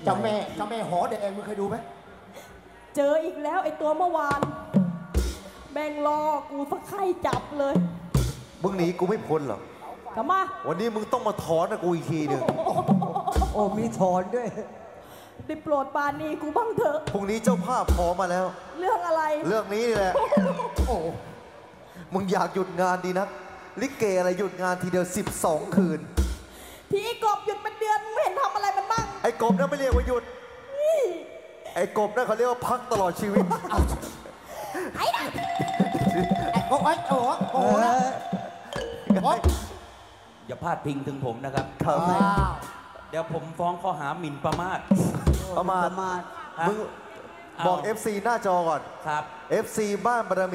เจ้าแม่หอแดงมึงเคยดูไหมเจออีกแล้วไอ้ตัวเมื่อวานแบ่งรอกูสักไข่จับเลยมึงหนีกูไม่พ้นหรอกกลับมาวันนี้มึงต้องมาถอนนะกูอีกทีหนึ่งโอ้มีถอนด้วยได้โปรดปราณีกูบ้างเถอะพรุ่งนี้เจ้าภาพพร้อมมาแล้วเรื่องอะไรเรื่องนี้นี่แหละโอ้มึงอยากหยุดงานดีนักลิเกอะไรหยุดงานทีเดียว12 คืนที่ไอ้กบหยุดเป็นเดือนไม่เห็นทำอะไรมันบ้างไอ้กบนั่นไม่เรียกว่าหยุด ไอ้กบนั่นเขาเรียกว่าพักตลอดชีวิตไอ้นั่นโอ้ยโอ้โหนะโอ้ยอย่าพลาดพิงถึงผมนะครับครับอ้าวเดี๋ยวผมฟ้องข้อหาหมิ่นประมาทประมาณประมาทมึงบอกเอา FC หน้าจอก่อนครับ FC บ้านบารมี